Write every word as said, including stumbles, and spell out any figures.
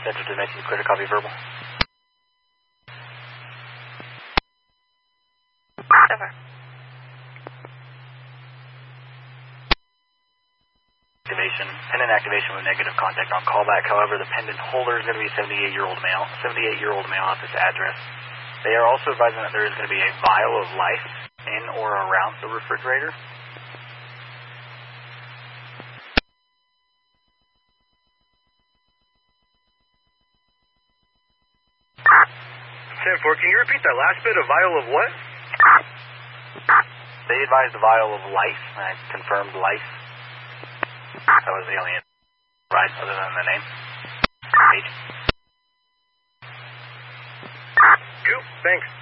Center Dimensions, clear to copy verbal. Over. Activation, pendant activation with negative contact on callback. However, the pendant holder is going to be a seventy-eight-year-old male, seventy-eight-year-old male at this address. They are also advising that there is going to be a vial of lice in or around the refrigerator. ten four, can you repeat that last bit? A vial of what? They advised a vial of lice, and I confirmed lice. That was the only right other than the name. Eight. Cool, thanks.